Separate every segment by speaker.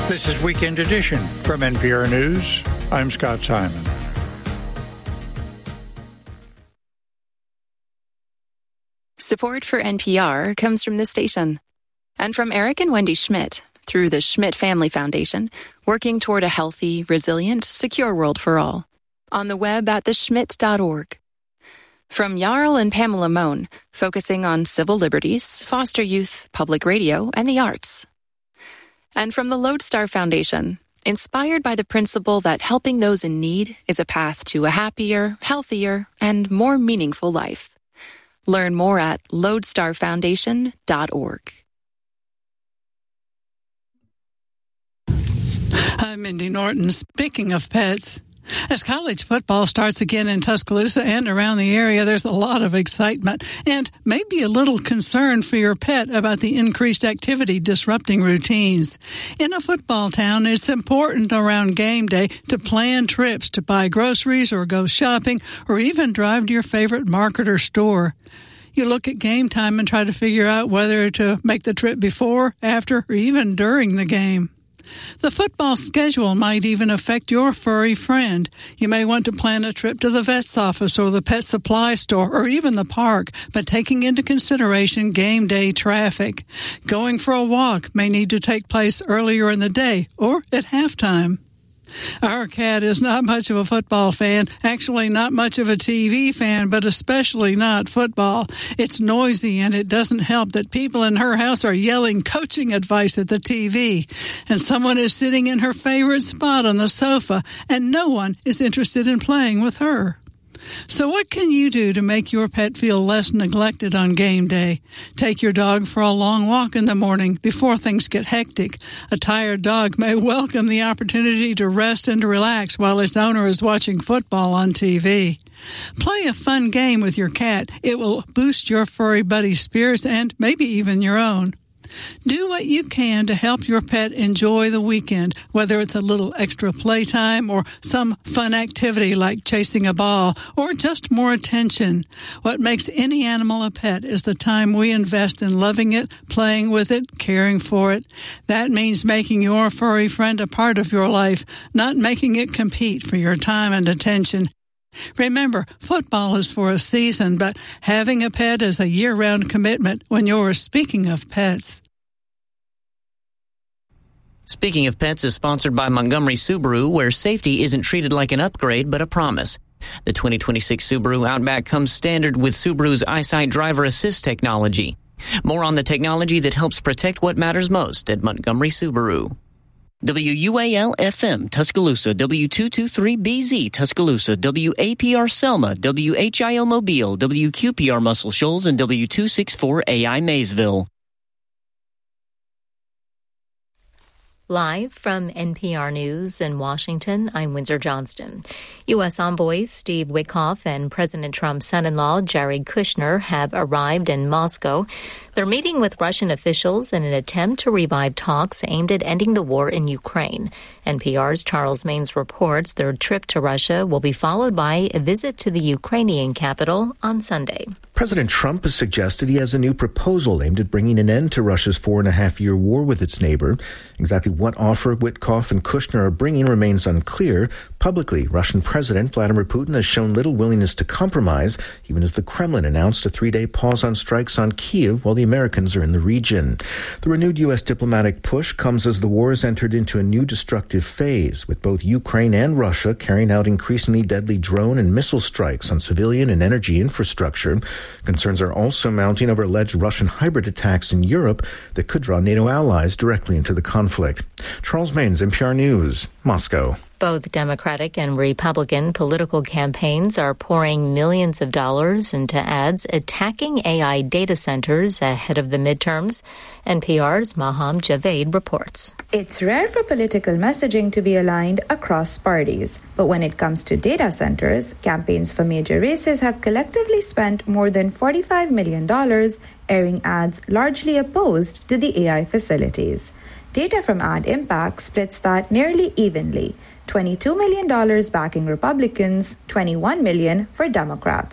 Speaker 1: This is Weekend Edition from NPR News. I'm Scott Simon.
Speaker 2: Support for NPR comes from this station and from Eric and Wendy Schmidt through the Schmidt Family Foundation, working toward a healthy, resilient, secure world for all. On the web at theschmidt.org. From Jarl and Pamela Mohn, focusing on civil liberties, foster youth, public radio, and the arts. And from the Lodestar Foundation, inspired by the principle that helping those in need is a path to a happier, healthier, and more meaningful life. Learn more at lodestarfoundation.org.
Speaker 3: I'm Mindy Norton. Speaking of pets, as college football starts again in Tuscaloosa and around the area, there's a lot of excitement and maybe a little concern for your pet about the increased activity disrupting routines. In a football town, it's important around game day to plan trips to buy groceries or go shopping or even drive to your favorite market or store. You look at game time and try to figure out whether to make the trip before, after, or even during the game. The football schedule might even affect your furry friend. You may want to plan a trip to the vet's office or the pet supply store or even the park, but taking into consideration game day traffic. Going for a walk may need to take place earlier in the day or at halftime. Our cat is not much of a football fan, actually not much of a TV fan, but especially not football. It's noisy, and it doesn't help that people in her house are yelling coaching advice at the TV, and someone is sitting in her favorite spot on the sofa, and no one is interested in playing with her. So what can you do to make your pet feel less neglected on game day? Take your dog for a long walk in the morning before things get hectic. A tired dog may welcome the opportunity to rest and to relax while its owner is watching football on TV. Play a fun game with your cat. It will boost your furry buddy's spirits and maybe even your own. Do what you can to help your pet enjoy the weekend, whether it's a little extra playtime or some fun activity like chasing a ball or just more attention. What makes any animal a pet is the time we invest in loving it, playing with it, caring for it. That means making your furry friend a part of your life, not making it compete for your time and attention. Remember, football is for a season, but having a pet is a year-round commitment when you're speaking of pets.
Speaker 4: Speaking of Pets is sponsored by Montgomery Subaru, where safety isn't treated like an upgrade, but a promise. The 2026 Subaru Outback comes standard with Subaru's EyeSight Driver Assist technology. More on the technology that helps protect what matters most at Montgomery Subaru. WUAL-FM, Tuscaloosa, W223BZ, Tuscaloosa, WAPR Selma, WHIL Mobile, WQPR Muscle Shoals, and W264AI Maysville.
Speaker 5: Live from NPR News in Washington, I'm Windsor Johnston. U.S. envoys Steve Witkoff and President Trump's son-in-law Jared Kushner have arrived in Moscow. They're meeting with Russian officials in an attempt to revive talks aimed at ending the war in Ukraine. NPR's Charles Maines reports their trip to Russia will be followed by a visit to the Ukrainian capital on Sunday.
Speaker 6: President Trump has suggested he has a new proposal aimed at bringing an end to Russia's 4.5-year war with its neighbor. Exactly what offer Witkoff and Kushner are bringing remains unclear. Publicly, Russian President Vladimir Putin has shown little willingness to compromise, even as the Kremlin announced a 3-day pause on strikes on Kyiv while the Americans are in the region. The renewed U.S. diplomatic push comes as the war has entered into a new destructive phase, with both Ukraine and Russia carrying out increasingly deadly drone and missile strikes on civilian and energy infrastructure. Concerns are also mounting over alleged Russian hybrid attacks in Europe that could draw NATO allies directly into the conflict. Charles Maines, NPR News, Moscow.
Speaker 5: Both Democratic and Republican political campaigns are pouring millions of dollars into ads attacking AI data centers ahead of the midterms. NPR's Maham Javed reports.
Speaker 7: It's rare for political messaging to be aligned across parties. But when it comes to data centers, campaigns for major races have collectively spent more than $45 million airing ads largely opposed to the AI facilities. Data from Ad Impact splits that nearly evenly. $22 million backing Republicans, $21 million for Democrats.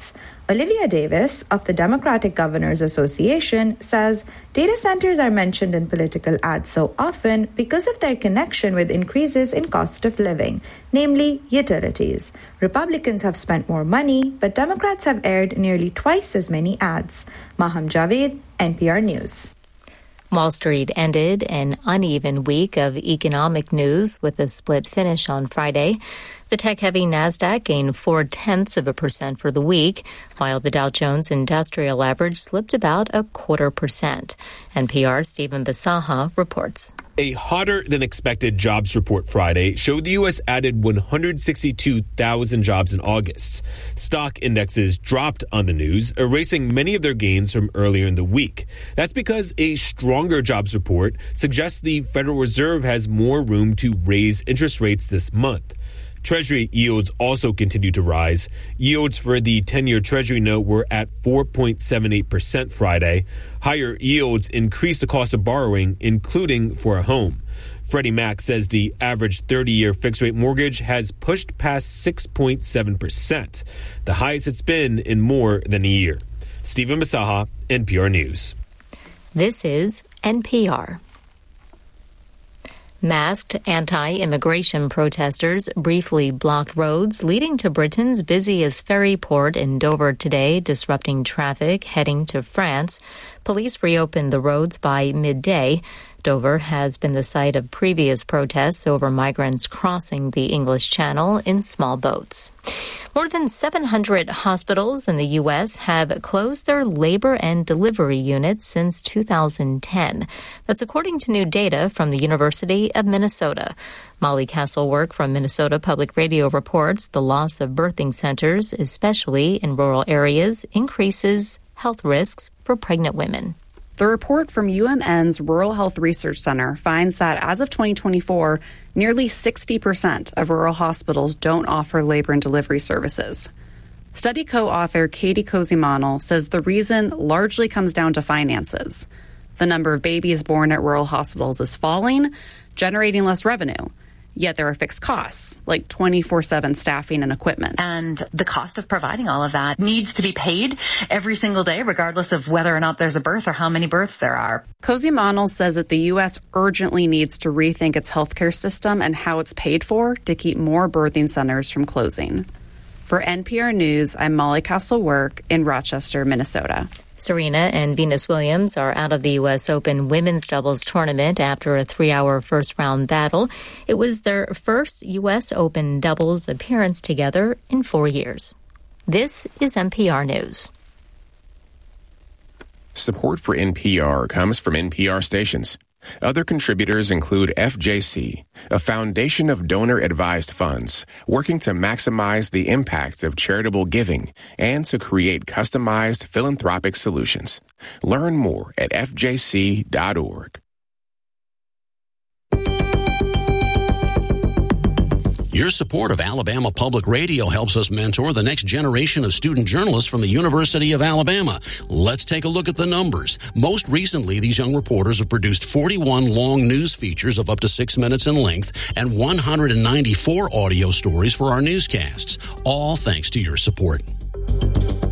Speaker 7: Olivia Davis of the Democratic Governors Association says data centers are mentioned in political ads so often because of their connection with increases in cost of living, namely utilities. Republicans have spent more money, but Democrats have aired nearly twice as many ads. Maham Javed, NPR News.
Speaker 5: Wall Street ended an uneven week of economic news with a split finish on Friday. The tech-heavy Nasdaq gained 0.4% for the week, while the Dow Jones Industrial Average slipped about 0.25%. NPR's Stephen Bisaha reports.
Speaker 8: A hotter-than-expected jobs report Friday showed the U.S. added 162,000 jobs in August. Stock indexes dropped on the news, erasing many of their gains from earlier in the week. That's because a stronger jobs report suggests the Federal Reserve has more room to raise interest rates this month. Treasury yields also continued to rise. Yields for the 10-year Treasury note were at 4.78% Friday. Higher yields increased the cost of borrowing, including for a home. Freddie Mac says the average 30-year fixed-rate mortgage has pushed past 6.7%, the highest it's been in more than a year. Stephen Bisaha, NPR News.
Speaker 5: This is NPR. Masked anti-immigration protesters briefly blocked roads leading to Britain's busiest ferry port in Dover today, disrupting traffic heading to France. Police reopened the roads by midday. Dover has been the site of previous protests over migrants crossing the English Channel in small boats. More than 700 hospitals in the U.S. have closed their labor and delivery units since 2010. That's according to new data from the University of Minnesota. Molly Castlework from Minnesota Public Radio reports the loss of birthing centers, especially in rural areas, increases health risks for pregnant women.
Speaker 9: The report from UMN's Rural Health Research Center finds that as of 2024, nearly 60% of rural hospitals don't offer labor and delivery services. Study co-author Katie Kozimanel says the reason largely comes down to finances. The number of babies born at rural hospitals is falling, generating less revenue. Yet there are fixed costs, like 24/7 staffing and equipment.
Speaker 10: And the cost of providing all of that needs to be paid every single day, regardless of whether or not there's a birth or how many births there are.
Speaker 9: Kozimanel says that the U.S. urgently needs to rethink its healthcare system and how it's paid for to keep more birthing centers from closing. For NPR News, I'm Molly Castlework in Rochester, Minnesota.
Speaker 5: Serena and Venus Williams are out of the U.S. Open women's doubles tournament after a 3-hour first-round battle. It was their first U.S. Open doubles appearance together in 4 years. This is NPR News.
Speaker 11: Support for NPR comes from NPR stations. Other contributors include FJC, a foundation of donor-advised funds working to maximize the impact of charitable giving and to create customized philanthropic solutions. Learn more at fjc.org.
Speaker 12: Your support of Alabama Public Radio helps us mentor the next generation of student journalists from the University of Alabama. Let's take a look at the numbers. Most recently, these young reporters have produced 41 long news features of up to 6 minutes in length and 194 audio stories for our newscasts, all thanks to your support.